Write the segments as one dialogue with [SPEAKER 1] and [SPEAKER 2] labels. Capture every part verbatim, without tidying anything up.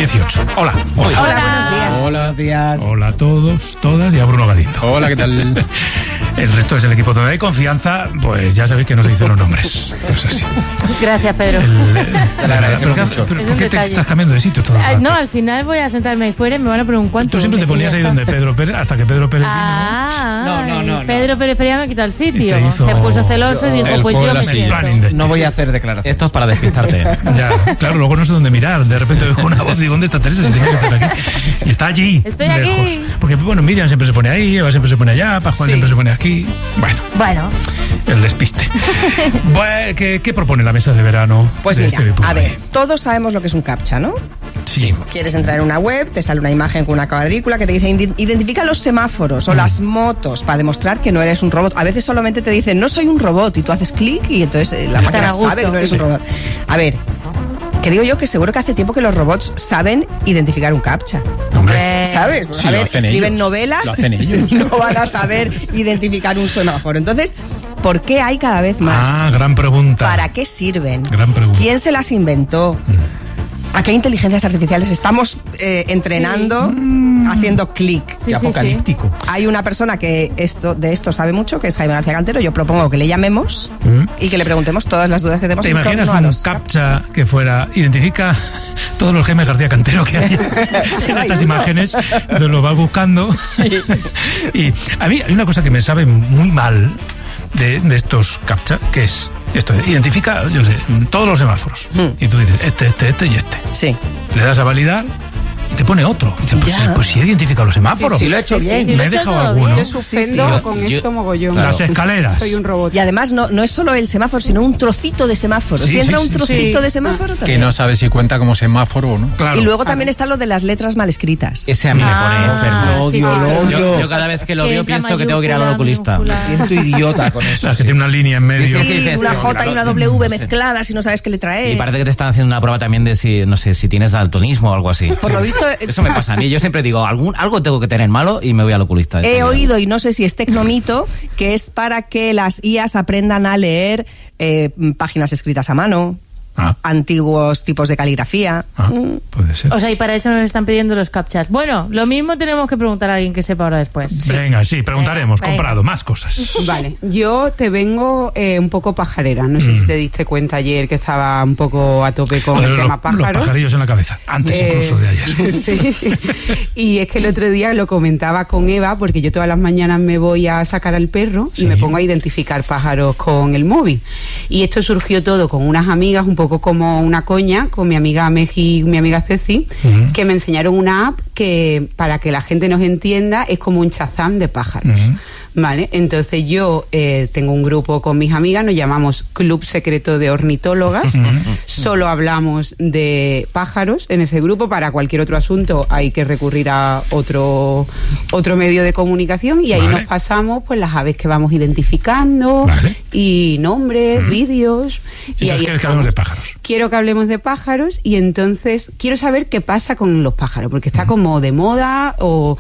[SPEAKER 1] dieciocho. Hola. Hola.
[SPEAKER 2] Hola, buenos días.
[SPEAKER 1] Hola, días. Hola a todos, todas y a Bruno Galindo.
[SPEAKER 3] Hola, ¿qué tal?
[SPEAKER 1] El resto es el equipo donde hay confianza, pues ya sabéis que no se dicen los nombres. Esto es así.
[SPEAKER 2] Gracias, Pedro.
[SPEAKER 1] El, Te lo agradecemos mucho. ¿Pero por qué te estás cambiando de sitio todo el rato?
[SPEAKER 2] No, al final voy a sentarme ahí fuera y me van a poner un cuanto.
[SPEAKER 1] Tú siempre te ponías ahí donde Pedro Pérez, hasta que Pedro Pérez
[SPEAKER 2] ah,
[SPEAKER 1] vino.
[SPEAKER 4] No, no, no.
[SPEAKER 2] Pedro Pérez Perea me quitó el sitio.
[SPEAKER 1] Hizo...
[SPEAKER 2] Se puso celoso y dijo, pues yo me siento.
[SPEAKER 4] No voy a hacer declaraciones.
[SPEAKER 3] Esto es para despistarte.
[SPEAKER 1] Ya, claro, luego no sé dónde mirar. De repente oigo una voz y digo, ¿dónde está Teresa? Si tenía que estar aquí. Y está allí.
[SPEAKER 2] Estoy
[SPEAKER 1] lejos.
[SPEAKER 2] aquí.
[SPEAKER 1] Porque, bueno, Miriam siempre se pone ahí, Eva siempre se pone allá, Pascual sí. siempre se pone aquí. Bueno.
[SPEAKER 2] Bueno.
[SPEAKER 1] El despiste. Bueno, ¿qué, ¿qué propone la mesa de verano?
[SPEAKER 5] Pues
[SPEAKER 1] de
[SPEAKER 5] mira,
[SPEAKER 1] este
[SPEAKER 5] a ver, todos sabemos lo que es un captcha, ¿no?
[SPEAKER 1] Sí.
[SPEAKER 5] Quieres entrar en una web, te sale una imagen con una cuadrícula que te dice identifica los semáforos o mm. las motos para demostrar que no eres un robot. A veces solamente te dicen no soy un robot y tú haces clic y entonces la máquina sabe que no eres un robot. A ver, que digo yo que seguro que hace tiempo que los robots saben identificar un captcha.
[SPEAKER 1] Hombre.
[SPEAKER 5] ¿Sabes?
[SPEAKER 1] Sí,
[SPEAKER 5] a ver, escriben
[SPEAKER 1] ellos.
[SPEAKER 5] novelas,
[SPEAKER 1] lo hacen ellos.
[SPEAKER 5] no van a saber identificar un semáforo. Entonces, ¿por qué hay cada vez más?
[SPEAKER 1] Ah, gran pregunta.
[SPEAKER 5] ¿Para qué sirven?
[SPEAKER 1] Gran pregunta.
[SPEAKER 5] ¿Quién se las inventó? Mm. ¿A qué inteligencias artificiales estamos eh, entrenando, sí. haciendo clic?
[SPEAKER 2] Sí,
[SPEAKER 4] qué apocalíptico.
[SPEAKER 5] Sí, sí. Hay una persona que esto de esto sabe mucho, que es Jaime García Cantero. Yo propongo que le llamemos mm. y que le preguntemos todas las dudas que tenemos.
[SPEAKER 1] ¿Te
[SPEAKER 5] en
[SPEAKER 1] imaginas
[SPEAKER 5] torno
[SPEAKER 1] un
[SPEAKER 5] a los
[SPEAKER 1] captcha
[SPEAKER 5] captchas?
[SPEAKER 1] que fuera, identifica todos los Jaime García Cantero que hay en estas imágenes, entonces lo vas buscando? Sí. Y a mí hay una cosa que me sabe muy mal de, de estos captcha, que es esto, identifica, yo no sé, todos los semáforos. Mm. Y tú dices, este, este, este y este.
[SPEAKER 5] Sí.
[SPEAKER 1] Le das a validar y te pone otro. Y dices, pues, sí, pues si he identificado los semáforos.
[SPEAKER 5] Sí, sí, lo he hecho
[SPEAKER 2] sí,
[SPEAKER 5] bien.
[SPEAKER 2] Sí, sí,
[SPEAKER 1] me he dejado alguno.
[SPEAKER 6] Yo suspendo sí, sí. con yo, esto mogollón.
[SPEAKER 1] Las escaleras.
[SPEAKER 6] Soy un robot.
[SPEAKER 5] Y además no, no es solo el semáforo, sino un trocito de semáforo.
[SPEAKER 1] Sí,
[SPEAKER 5] si entra
[SPEAKER 1] sí,
[SPEAKER 5] un trocito
[SPEAKER 6] sí.
[SPEAKER 5] de semáforo, también.
[SPEAKER 3] Que no sabe si cuenta como semáforo o no.
[SPEAKER 1] Claro.
[SPEAKER 5] Y luego también está lo de las letras mal escritas.
[SPEAKER 7] Ese a mí
[SPEAKER 2] ah,
[SPEAKER 7] me pone enfermo.
[SPEAKER 4] Lo odio,
[SPEAKER 2] sí,
[SPEAKER 4] lo
[SPEAKER 2] sí.
[SPEAKER 4] odio.
[SPEAKER 7] Yo, yo cada vez que lo veo
[SPEAKER 2] que
[SPEAKER 7] pienso que tengo que ir al oculista.
[SPEAKER 4] Me siento idiota con eso.
[SPEAKER 1] Las que tiene una línea en medio.
[SPEAKER 5] Sí,
[SPEAKER 7] ¿qué dices?
[SPEAKER 5] una
[SPEAKER 7] Sí,
[SPEAKER 5] J
[SPEAKER 7] claro.
[SPEAKER 5] y una W
[SPEAKER 7] No sé.
[SPEAKER 5] mezcladas y no sabes qué letra es.
[SPEAKER 7] Y parece que te están haciendo una prueba también de si, no sé, si tienes daltonismo o algo así.
[SPEAKER 5] Por lo visto...
[SPEAKER 7] Eso me pasa a mí. Yo siempre digo, algún, algo tengo que tener malo y me voy al oculista.
[SPEAKER 5] He oído, y no sé si es tecnomito, que es para que las I As aprendan a leer eh, páginas escritas a mano,
[SPEAKER 1] Ah.
[SPEAKER 5] antiguos tipos de caligrafía.
[SPEAKER 1] Ah, puede ser.
[SPEAKER 2] O sea, y para eso nos están pidiendo los captchas. Bueno, lo mismo tenemos que preguntar a alguien que sepa ahora después.
[SPEAKER 1] Sí. Venga, sí, preguntaremos.
[SPEAKER 2] Venga,
[SPEAKER 1] Comprado, más cosas.
[SPEAKER 6] Vale, yo te vengo eh, un poco pajarera. No sé mm. si te diste cuenta ayer que estaba un poco a tope con
[SPEAKER 1] Joder,
[SPEAKER 6] el
[SPEAKER 1] lo,
[SPEAKER 6] tema pájaros.
[SPEAKER 1] Los pajarillos en la cabeza, antes
[SPEAKER 6] Eh,
[SPEAKER 1] incluso de ayer.
[SPEAKER 6] Sí. Y es que el otro día lo comentaba con Eva, porque yo todas las mañanas me voy a sacar al perro
[SPEAKER 1] Sí.
[SPEAKER 6] y me pongo a identificar pájaros con el móvil. Y esto surgió todo con unas amigas, un poco como una coña, con mi amiga Meji y mi amiga Ceci, uh-huh. que me enseñaron una app que, para que la gente nos entienda, es como un Shazam de pájaros. Uh-huh. Vale, entonces yo eh, tengo un grupo con mis amigas, nos llamamos Club Secreto de Ornitólogas, uh-huh. solo hablamos de pájaros en ese grupo. Para cualquier otro asunto hay que recurrir a otro otro medio de comunicación y ahí vale. nos pasamos pues las aves que vamos identificando vale. y nombres, uh-huh. vídeos.
[SPEAKER 1] Y ahí quieres que hablemos de pájaros.
[SPEAKER 6] Quiero que hablemos de pájaros y entonces quiero saber qué pasa con los pájaros, porque está uh-huh. como de moda o...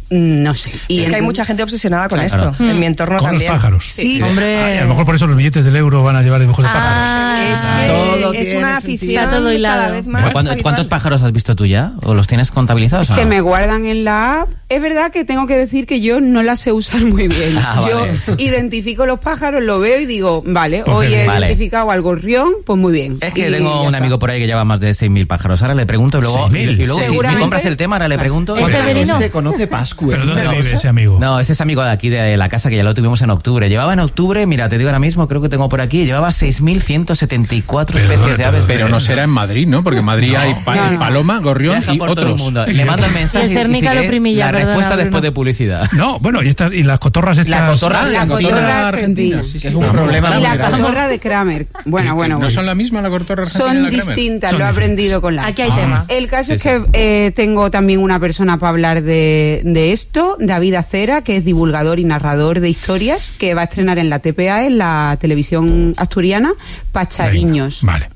[SPEAKER 6] No sé.
[SPEAKER 5] Y es que hay mucha gente obsesionada con claro. esto. Mm. En mi entorno
[SPEAKER 1] con
[SPEAKER 5] también.
[SPEAKER 1] Con los pájaros.
[SPEAKER 5] Sí, sí.
[SPEAKER 2] Hombre.
[SPEAKER 1] Ah, a lo mejor por eso los billetes del euro van a llevar dibujos de pájaros.
[SPEAKER 5] Ah, es, todo es una afición todo cada vez más.
[SPEAKER 7] ¿Cuántos, ¿Cuántos pájaros has visto tú ya? ¿O los tienes contabilizados?
[SPEAKER 6] Se
[SPEAKER 7] no?
[SPEAKER 6] me guardan en la app. Es verdad que tengo que decir que yo no la sé usar muy bien.
[SPEAKER 7] Ah,
[SPEAKER 6] yo
[SPEAKER 7] vale.
[SPEAKER 6] identifico los pájaros, lo veo y digo, vale,
[SPEAKER 1] pues
[SPEAKER 6] hoy he
[SPEAKER 7] vale.
[SPEAKER 6] identificado al gorrión, pues muy bien.
[SPEAKER 7] Es que
[SPEAKER 6] y
[SPEAKER 7] tengo un
[SPEAKER 6] está.
[SPEAKER 7] amigo por ahí que lleva más de seis mil pájaros. Ahora le pregunto y luego, y, y luego si, si compras el tema, ahora le pregunto.
[SPEAKER 2] ¿Es femenino?
[SPEAKER 4] ¿Te conoce Pascu?
[SPEAKER 1] ¿Pero dónde
[SPEAKER 4] no,
[SPEAKER 1] vive ese amigo?
[SPEAKER 7] No, ese es amigo de aquí, de la casa, que ya lo tuvimos en octubre. Llevaba en octubre, mira, te digo ahora mismo, creo que tengo por aquí, llevaba seis mil ciento setenta y cuatro
[SPEAKER 1] Pero
[SPEAKER 7] especies de aves.
[SPEAKER 3] Pero no será en Madrid, ¿no? Porque en Madrid no, hay pa- no, no. paloma, gorrión
[SPEAKER 7] Viaja
[SPEAKER 3] y
[SPEAKER 7] por todo
[SPEAKER 3] otros.
[SPEAKER 7] el mundo. Le mando el mensaje y, y si quiere, la respuesta después de publicidad.
[SPEAKER 1] No, bueno, y, estas, y las cotorras estas...
[SPEAKER 7] La cotorra,
[SPEAKER 6] la,
[SPEAKER 7] la
[SPEAKER 6] cotorra
[SPEAKER 7] cotorra
[SPEAKER 6] argentina.
[SPEAKER 3] argentina sí, sí,
[SPEAKER 4] que es un
[SPEAKER 3] sí.
[SPEAKER 4] problema
[SPEAKER 6] Y
[SPEAKER 4] muy
[SPEAKER 6] la
[SPEAKER 4] grave.
[SPEAKER 6] cotorra de Kramer. Bueno, bueno,
[SPEAKER 3] ¿No
[SPEAKER 6] bueno.
[SPEAKER 3] son la misma la cotorra argentina
[SPEAKER 6] Son
[SPEAKER 3] y la Kramer?
[SPEAKER 6] distintas,
[SPEAKER 1] Son
[SPEAKER 6] lo he
[SPEAKER 1] diferentes.
[SPEAKER 6] aprendido con la...
[SPEAKER 2] Aquí hay
[SPEAKER 1] Ah.
[SPEAKER 2] tema.
[SPEAKER 6] El caso
[SPEAKER 7] Sí,
[SPEAKER 6] es
[SPEAKER 7] sí.
[SPEAKER 6] que eh, tengo también una persona para hablar de, de esto, David Acera, que es divulgador y narrador de historias, que va a estrenar en la T P A, en la televisión asturiana, Pachariños.
[SPEAKER 1] Venga, vale.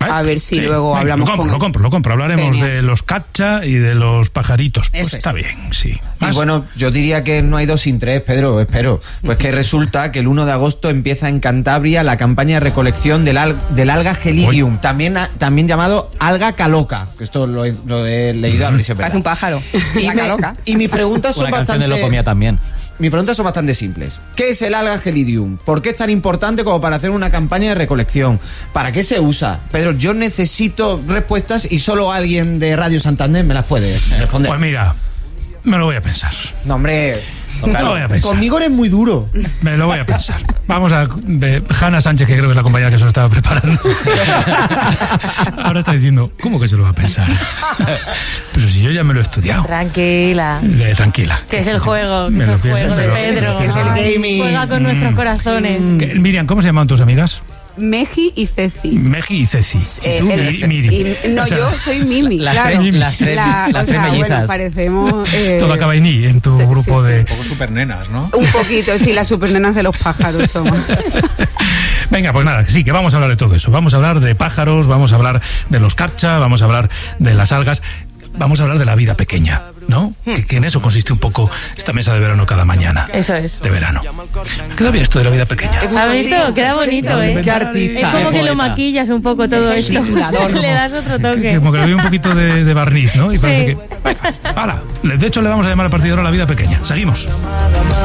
[SPEAKER 6] A ver si
[SPEAKER 1] Sí,
[SPEAKER 6] luego
[SPEAKER 1] venga,
[SPEAKER 6] hablamos
[SPEAKER 1] lo compro,
[SPEAKER 6] con
[SPEAKER 1] lo
[SPEAKER 6] él.
[SPEAKER 1] compro, lo compro. Hablaremos
[SPEAKER 6] Genial.
[SPEAKER 1] de los caccha y de los pajaritos. Pues
[SPEAKER 5] Eso
[SPEAKER 1] está
[SPEAKER 5] es.
[SPEAKER 1] bien, sí.
[SPEAKER 4] Y
[SPEAKER 1] Más-
[SPEAKER 4] bueno, yo diría que no hay dos sin tres, Pedro, espero. Pues que resulta que el uno de agosto empieza en Cantabria la campaña de recolección del, al- del alga Gelidium, también, a- también llamado alga caloca, que esto lo he, lo he leído a ver si es verdad.
[SPEAKER 5] Parece un pájaro.
[SPEAKER 4] Y,
[SPEAKER 5] La
[SPEAKER 4] me-
[SPEAKER 5] caloca.
[SPEAKER 4] y mis preguntas son
[SPEAKER 7] Una canción de
[SPEAKER 4] bastante...
[SPEAKER 7] lo comía también.
[SPEAKER 4] Mis preguntas son bastante simples. ¿Qué es el alga Gelidium? ¿Por qué es tan importante como para hacer una campaña de recolección? ¿Para qué se usa? Pedro, yo necesito respuestas y solo alguien de Radio Santander me las puede responder.
[SPEAKER 1] Pues mira, me lo voy a pensar.
[SPEAKER 4] No, hombre,
[SPEAKER 1] Me lo voy a pensar.
[SPEAKER 4] conmigo eres muy duro.
[SPEAKER 1] Me lo voy a pensar. Vamos a... De Hanna Sánchez, que creo que es la compañera que se lo estaba preparando. Ahora está diciendo, ¿cómo que se lo va a pensar? Pero si yo ya me lo he estudiado.
[SPEAKER 2] Tranquila.
[SPEAKER 1] Eh, tranquila.
[SPEAKER 2] Que es el juego, que
[SPEAKER 1] Me
[SPEAKER 2] es
[SPEAKER 1] lo
[SPEAKER 2] el
[SPEAKER 1] pienso,
[SPEAKER 2] juego de
[SPEAKER 1] me lo-
[SPEAKER 2] Pedro.
[SPEAKER 4] que es el
[SPEAKER 2] Ay,
[SPEAKER 4] gaming.
[SPEAKER 2] Juega con nuestros corazones.
[SPEAKER 1] Que- Miriam, ¿cómo se llaman tus amigas?
[SPEAKER 6] Meji y Ceci.
[SPEAKER 1] Meji y Ceci.
[SPEAKER 6] Eh,
[SPEAKER 1] Y tú,
[SPEAKER 6] el-
[SPEAKER 1] Mi- Miri.
[SPEAKER 6] y- no,
[SPEAKER 1] O sea,
[SPEAKER 6] yo soy Mimi,
[SPEAKER 7] Las
[SPEAKER 6] claro.
[SPEAKER 7] tres- las tres-
[SPEAKER 6] La-
[SPEAKER 7] las
[SPEAKER 6] o
[SPEAKER 7] tres
[SPEAKER 6] sea,
[SPEAKER 7] mellizas.
[SPEAKER 6] bueno, parecemos... eh,
[SPEAKER 1] Todo acaba en I en tu
[SPEAKER 6] sí,
[SPEAKER 1] grupo
[SPEAKER 6] sí.
[SPEAKER 1] de...
[SPEAKER 3] Un poco supernenas, ¿no?
[SPEAKER 6] Un poquito, sí, las supernenas de los pájaros somos.
[SPEAKER 1] Venga, pues nada, sí, que vamos a hablar de todo eso. Vamos a hablar de pájaros, vamos a hablar de los carcha, vamos a hablar de las algas, vamos a hablar de la vida pequeña, ¿no? Que, que en eso consiste un poco esta mesa de verano cada mañana.
[SPEAKER 2] Eso es.
[SPEAKER 1] De verano. Queda bien esto de la vida pequeña.
[SPEAKER 2] ¿Has visto? Queda bonito, ¿eh?
[SPEAKER 4] Qué artista.
[SPEAKER 2] Es como
[SPEAKER 7] Qué
[SPEAKER 2] que lo
[SPEAKER 7] poeta.
[SPEAKER 2] maquillas un poco todo
[SPEAKER 5] Es el
[SPEAKER 2] esto.
[SPEAKER 5] titulador,
[SPEAKER 2] Le
[SPEAKER 5] como-
[SPEAKER 2] das otro
[SPEAKER 1] Que-
[SPEAKER 2] toque.
[SPEAKER 1] que como que le doy un poquito de, de barniz, ¿no? Y
[SPEAKER 2] Sí.
[SPEAKER 1] parece que... Venga, hala. De hecho, le vamos a llamar al partido ahora la vida pequeña. Seguimos.